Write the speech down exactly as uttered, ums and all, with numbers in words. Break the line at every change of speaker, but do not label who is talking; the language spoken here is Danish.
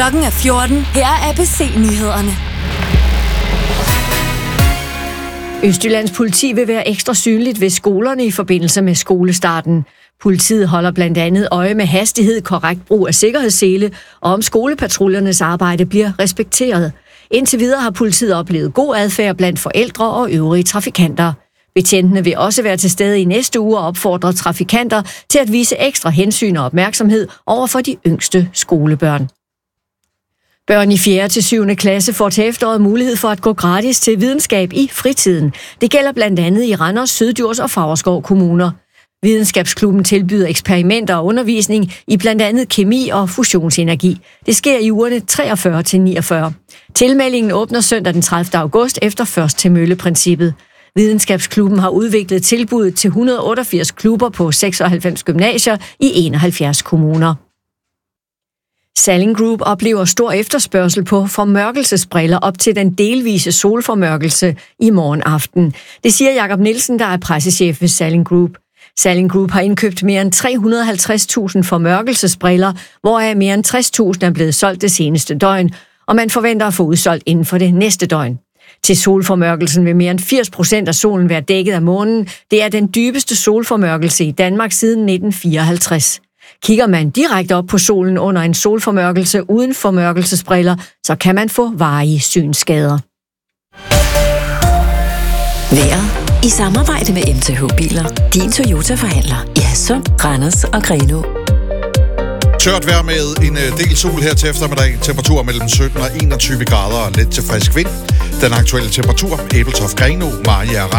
Klokken er fjorten. Her er A B C-nyhederne.
Østjyllands politi vil være ekstra synligt ved skolerne i forbindelse med skolestarten. Politiet holder blandt andet øje med hastighed, korrekt brug af sikkerhedssele, og om skolepatruljernes arbejde bliver respekteret. Indtil videre har politiet oplevet god adfærd blandt forældre og øvrige trafikanter. Betjentene vil også være til stede i næste uge og opfordre trafikanter til at vise ekstra hensyn og opmærksomhed over for de yngste skolebørn. Børn i fjerde til syvende klasse får til efteråret mulighed for at gå gratis til videnskab i fritiden. Det gælder blandt andet i Randers, Syddjurs og Favrskov kommuner. Videnskabsklubben tilbyder eksperimenter og undervisning i blandt andet kemi og fusionsenergi. Det sker i ugerne treogfyrre til niogfyrre. Tilmeldingen åbner søndag den tredivte august efter først til mølle-princippet. Videnskabsklubben har udviklet tilbuddet til et hundrede og otteogfirs klubber på seksoghalvfems gymnasier i enoghalvfjerds kommuner. Salling Group oplever stor efterspørgsel på formørkelsesbriller op til den delvise solformørkelse i morgen aften. Det siger Jakob Nielsen, der er pressechef ved Salling Group. Salling Group har indkøbt mere end tre hundrede og halvtreds tusind formørkelsesbriller, hvoraf mere end tres tusind er blevet solgt det seneste døgn, og man forventer at få udsolgt inden for det næste døgn. Til solformørkelsen vil mere end firs procent af solen være dækket af månen. Det er den dybeste solformørkelse i Danmark siden nitten fireoghalvtreds. Kigger man direkte op på solen under en solformørkelse uden formørkelsesbriller, så kan man få varige synsskader.
Vejret i samarbejde med M T H Biler. Din Toyota-forhandler i Hadsund, Randers og Grenaa.
Tørt vejr med en del sol her til eftermiddag. Temperatur mellem sytten og enogtyve grader og let til frisk vind. Den aktuelle temperatur, Ebeltoft, Grenaa, Mariager,